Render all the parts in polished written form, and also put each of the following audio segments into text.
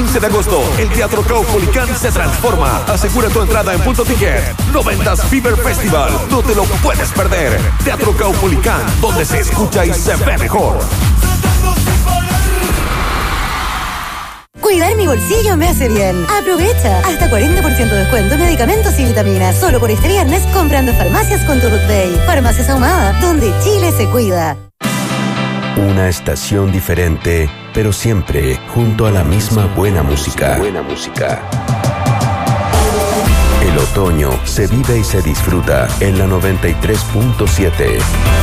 15 de agosto, el Teatro Caupolicán se transforma. Asegura tu entrada en Punto Ticket. 90s Fever Festival. No te lo puedes perder. Teatro Caupolicán, donde se escucha y se ve mejor. Cuidar mi bolsillo me hace bien. Aprovecha hasta 40% de descuento en medicamentos y vitaminas. Solo por este viernes comprando farmacias con tu Root Day. Farmacias Ahumada, donde Chile se cuida. Una estación diferente, pero siempre junto a la misma buena música. El otoño se vive y se disfruta en la 93.7.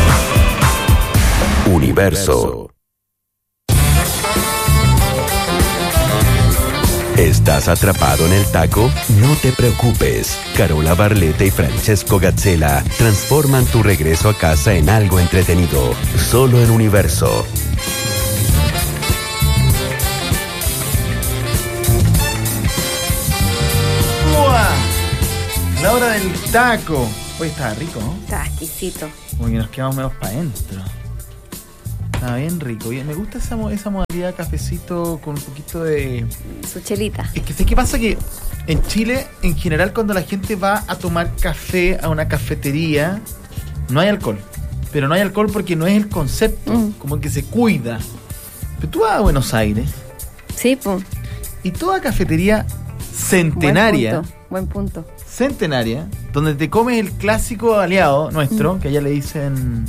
Universo. ¿Estás atrapado en el taco? No te preocupes. Carola Barleta y Francesco Gazzella transforman tu regreso a casa en algo entretenido. Solo en Universo. ¡Uah! La hora del taco. Hoy estaba rico, ¿no? Está exquisito. Como que nos quedamos medio para adentro. Estaba bien rico. Y me gusta esa modalidad de cafecito con un poquito de... Su chelita. Es que sé qué pasa, que en Chile, en general, cuando la gente va a tomar café a una cafetería, no hay alcohol. Pero no hay alcohol porque no es el concepto. Como que se cuida. Pero tú vas a Buenos Aires. Sí, pues. Y toda cafetería centenaria. Buen punto. Centenaria, donde te comes el clásico aliado nuestro, que allá le dicen...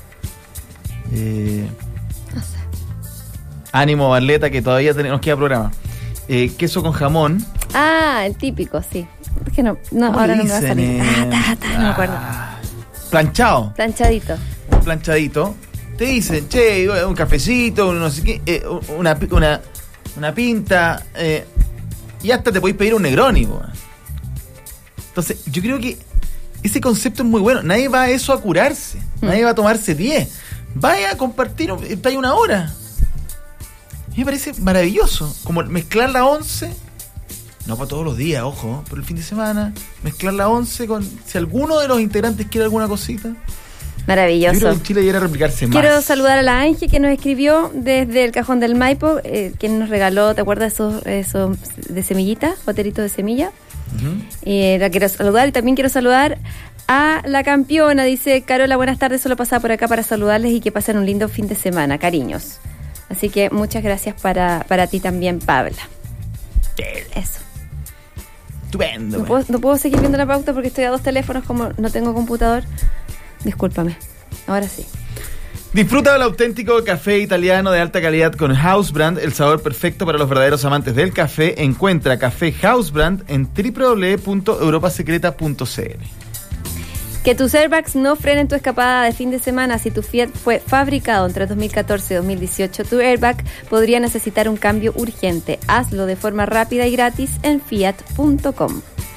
No sé. Ánimo, Barleta, que todavía nos queda programa. Queso con jamón. Ah, el típico, sí. Es que no ahora no me va a salir. No me acuerdo. Planchado. Planchadito. Un planchadito. Te dicen, che, un cafecito, no sé qué, una pinta, y hasta te podéis pedir un Negroni. Entonces, yo creo que ese concepto es muy bueno. Nadie va a eso a curarse. Nadie va a tomarse 10. Vaya a compartir, está ahí una hora. Me parece maravilloso. Como mezclar la 11, no para todos los días, ojo, pero el fin de semana, mezclar la 11 con... Si alguno de los integrantes quiere alguna cosita. Maravilloso. Yo creo que en Chile debería replicarse más. Quiero saludar a la Angie, que nos escribió desde el Cajón del Maipo, quien nos regaló, ¿te acuerdas esos de semillitas? Boteritos de semilla. La quiero saludar, y también quiero saludar a la campeona. Dice: Carola, buenas tardes, solo pasaba por acá para saludarles y que pasen un lindo fin de semana, cariños. Así que muchas gracias para ti también, Pabla. Eso. Estupendo. No puedo seguir viendo la pauta porque estoy a 2 teléfonos, como no tengo computador. Discúlpame. Ahora sí. Disfruta del auténtico café italiano de alta calidad con House Brand, el sabor perfecto para los verdaderos amantes del café. Encuentra Café House Brand en www.europasecreta.cl. Que tus airbags no frenen tu escapada de fin de semana. Si tu Fiat fue fabricado entre 2014 y 2018, tu airbag podría necesitar un cambio urgente. Hazlo de forma rápida y gratis en fiat.com.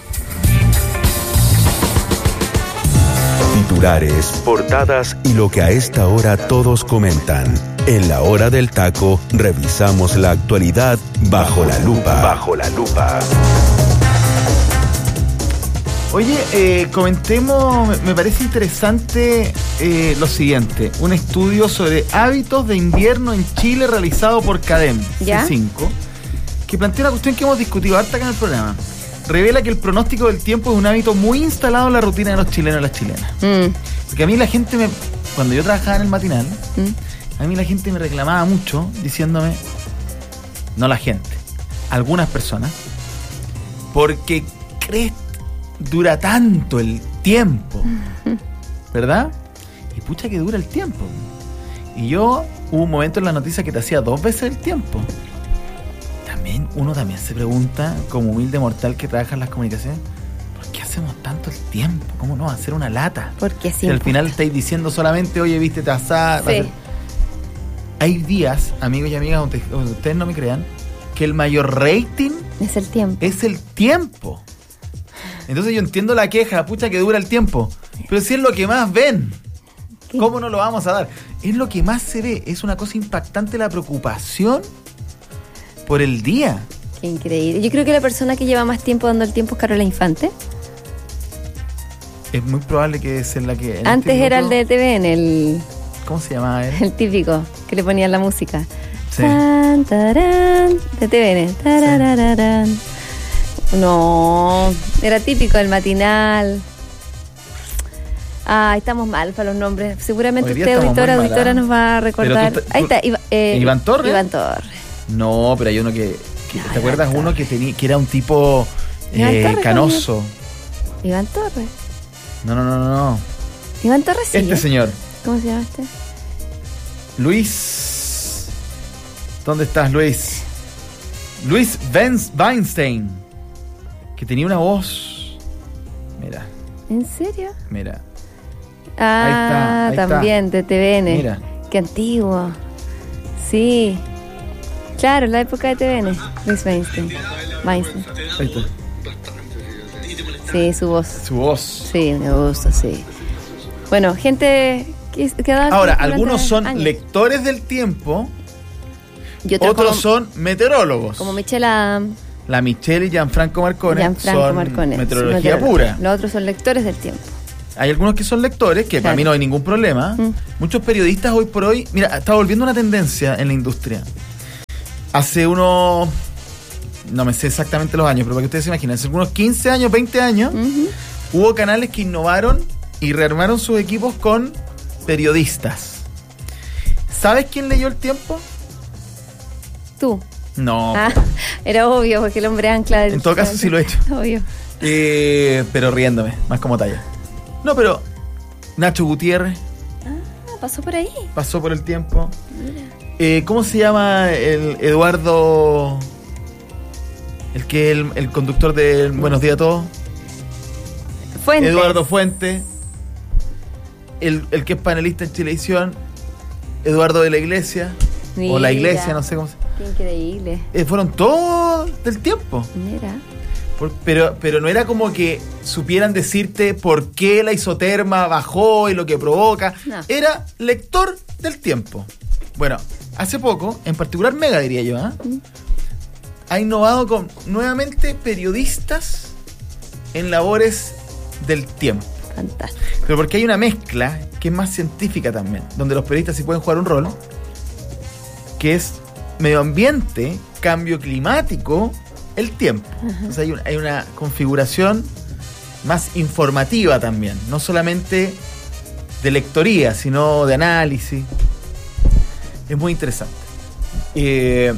Titulares, portadas y lo que a esta hora todos comentan. En la hora del taco, revisamos la actualidad bajo la lupa. Oye, comentemos, me parece interesante lo siguiente. Un estudio sobre hábitos de invierno en Chile realizado por CADEM C5, que plantea una cuestión que hemos discutido harta acá en el programa. Revela que el pronóstico del tiempo es un hábito muy instalado en la rutina de los chilenos y las chilenas. Porque a mí la gente cuando yo trabajaba en el matinal, a mí la gente me reclamaba mucho diciéndome, no la gente, algunas personas, porque dura tanto el tiempo, ¿verdad? Y pucha que dura el tiempo. Y hubo un momento en la noticia que te hacía 2 veces el tiempo. Uno también se pregunta, como humilde mortal que trabaja en las comunicaciones, ¿por qué hacemos tanto el tiempo? ¿Cómo no hacer una lata? Porque sí. Y al final estáis diciendo solamente, oye, viste, te asás. Sí. Hay días, amigos y amigas, aunque ustedes no me crean, que el mayor rating es el tiempo. Entonces yo entiendo la queja, pucha que dura el tiempo, pero si es lo que más ven, ¿cómo no lo vamos a dar? Es lo que más se ve, es una cosa impactante la preocupación por el día. Qué increíble. Yo creo que la persona que lleva más tiempo dando el tiempo es Carola Infante. Es muy probable que es la que... Antes era el de TVN, ¿Cómo se llamaba él? El típico, que le ponían la música. Sí. Tan, tarán, de TVN. Tararararán. Sí. No, era típico del matinal. Estamos mal para los nombres. Seguramente usted, auditora, nos va a recordar. Ahí está, Iván Torres. Iván Torres. No, pero hay uno que No, ¿te acuerdas uno que era un tipo canoso? Iván Torres. No. Iván Torres, sí. Este señor. ¿Cómo se llama este? Luis. ¿Dónde estás, Luis? Luis Weinstein. Que tenía una voz. Mira. ¿En serio? Mira. Ahí también, de TVN. Mira. Qué antiguo. Sí. Claro, la época de TVN. Luis Weinstein. Ahí está. Sí, su voz. Sí, me gusta, sí. Bueno, gente que ha dado. Ahora, algunos son años. Lectores del tiempo. Y otros son meteorólogos. Como Michelle Adam. La Michelle y Gianfranco Marcone son meteorología pura. Los otros son lectores del tiempo. Hay algunos que son lectores, que para mí no hay ningún problema. Muchos periodistas hoy por hoy... Mira, está volviendo una tendencia en la industria. Hace unos... No me sé exactamente los años, pero para que ustedes se imaginen, hace unos 15 años, 20 años, hubo canales que innovaron y rearmaron sus equipos con periodistas. ¿Sabes quién leyó El Tiempo? Tú. No. Era obvio, porque el hombre ancla... En todo caso sí lo he hecho. Obvio. Pero riéndome, más como talla. No, pero Nacho Gutiérrez. Pasó por ahí. Pasó por El Tiempo. Mira. ¿Cómo se llama el Eduardo? El conductor de Buenos Días a Todos. Fuentes. Eduardo Fuentes. El que es panelista en Chilevisión. Eduardo de la Iglesia. Mira. O La Iglesia, no sé cómo se llama. Qué increíble. Fueron todos del Tiempo. Mira. Pero no era como que supieran decirte por qué la isoterma bajó y lo que provoca. No. Era lector del Tiempo. Bueno, hace poco, en particular Mega, diría yo, ha innovado con nuevamente periodistas en labores del Tiempo. Fantástico. Pero porque hay una mezcla que es más científica también, donde los periodistas sí pueden jugar un rol, que es medio ambiente, cambio climático, El Tiempo. Entonces hay una configuración más informativa también, no solamente de lectoría, sino de análisis. Es muy interesante. Es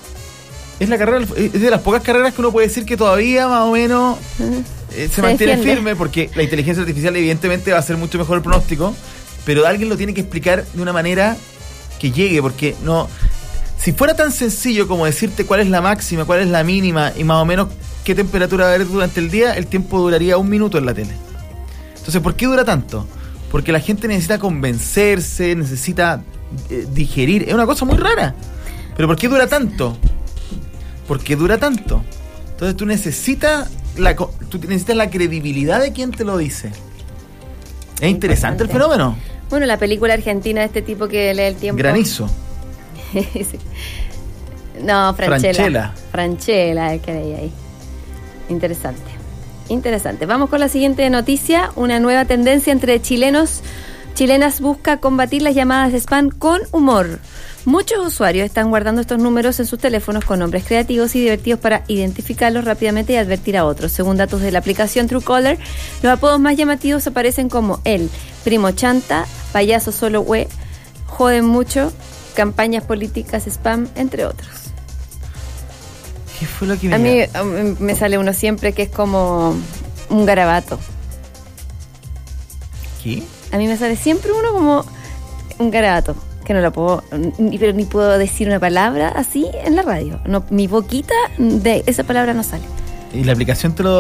de las pocas carreras que uno puede decir que todavía más o menos se mantiene defiende. Firme, porque la inteligencia artificial evidentemente va a ser mucho mejor el pronóstico, pero alguien lo tiene que explicar de una manera que llegue, porque no... Si fuera tan sencillo como decirte cuál es la máxima, cuál es la mínima y más o menos qué temperatura va a haber durante el día, el tiempo duraría 1 minuto en la tele. Entonces, ¿por qué dura tanto? Porque la gente necesita convencerse, necesita digerir. Es una cosa muy rara. ¿Pero por qué dura tanto? Porque dura tanto. Entonces tú necesitas la credibilidad de quien te lo dice. Es interesante el fenómeno. Bueno, la película argentina de este tipo que lee El Tiempo. Granizo. Sí. No, Franchella, el que leí ahí. Interesante. Vamos con la siguiente noticia. Una nueva tendencia entre chilenas busca combatir las llamadas de spam con humor. Muchos usuarios están guardando estos números en sus teléfonos con nombres creativos y divertidos para identificarlos rápidamente y advertir a otros. Según datos de la aplicación Truecaller, los apodos más llamativos aparecen como el primo chanta, payaso solo hue, joden mucho, campañas políticas spam, entre otros. ¿Qué fue lo que a mí me sale uno siempre que es como un garabato. ¿Qué? A mí me sale siempre uno como un garabato, que no lo puedo, pero ni puedo decir una palabra así en la radio. No, mi boquita de esa palabra no sale. ¿Y la aplicación te lo